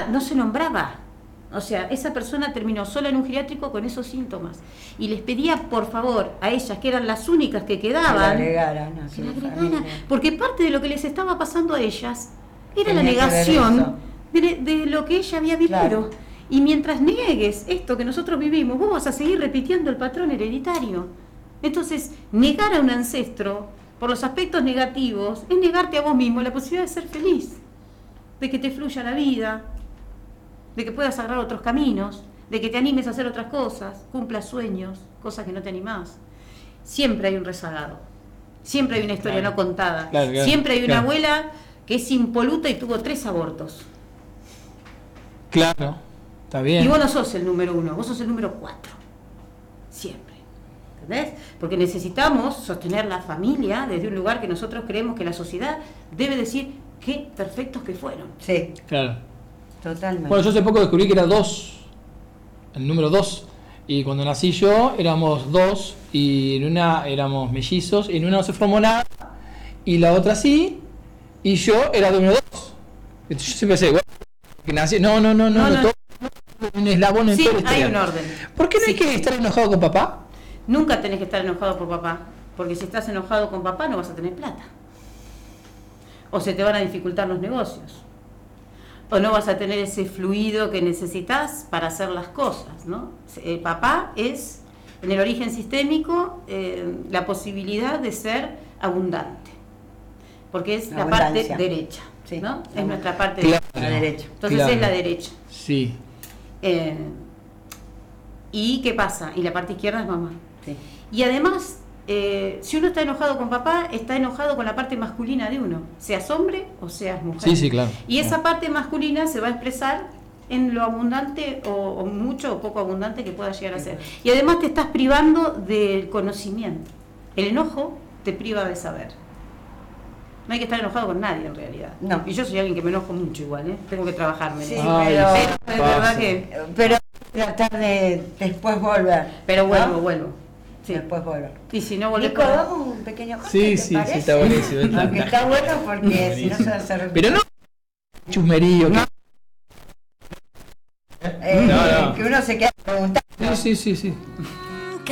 no se nombraba. O sea, esa persona terminó sola en un geriátrico con esos síntomas. Y les pedía, por favor, a ellas, que eran las únicas que quedaban, que la agregaran, porque parte de lo que les estaba pasando a ellas era la negación de lo que ella había vivido. Claro. Y mientras niegues esto que nosotros vivimos, vos vas a seguir repitiendo el patrón hereditario. Entonces, negar a un ancestro por los aspectos negativos es negarte a vos mismo la posibilidad de ser feliz, de que te fluya la vida, de que puedas agarrar otros caminos, de que te animes a hacer otras cosas, cumplas sueños, cosas que no te animás. Siempre hay un rezagado, siempre hay una historia no contada, siempre hay una abuela que es impoluta y tuvo 3 abortos. Claro, está bien. Y vos no sos el número 1, vos sos el número 4, siempre. ¿Entendés? Porque necesitamos sostener la familia desde un lugar que nosotros creemos que la sociedad debe decir qué perfectos que fueron. Sí, claro. Totalmente. Bueno, yo hace poco descubrí que era 2, el número 2, y cuando nací yo éramos 2, y en una éramos mellizos, y en una no se formó nada, y la otra sí, y yo era número 2. Yo siempre sé, bueno, que nací, no, todo, un eslabón en sí, todo el hay un orden. ¿Por qué no hay que estar enojado con papá? Nunca tenés que estar enojado por papá, porque si estás enojado con papá no vas a tener plata, o se te van a dificultar los negocios, o no vas a tener ese fluido que necesitas para hacer las cosas, ¿no? Papá es, en el origen sistémico, la posibilidad de ser abundante, porque es la parte derecha, sí, ¿no? Es nuestra parte derecha. Entonces es la derecha. Sí. ¿Y qué pasa? Y la parte izquierda es mamá. Sí. Y además, si uno está enojado con papá, está enojado con la parte masculina de uno, seas hombre o seas mujer. Sí, claro. Y esa parte masculina se va a expresar en lo abundante o mucho o poco abundante que pueda llegar a ser. Y además te estás privando del conocimiento. El enojo te priva de saber. No hay que estar enojado con nadie en realidad. No. Y yo soy alguien que me enojo mucho igual, Tengo que trabajarme. Sí, pero es verdad que... Pero tratar de después volver. Pero vuelvo. Sí. Después volver. Y si no volvés... Nico, hagamos un pequeño corte, sí, está buenísimo. Porque está bueno porque si no se va a hacer... Pero no chusmerío. No. Que uno se queda preguntando. Sí.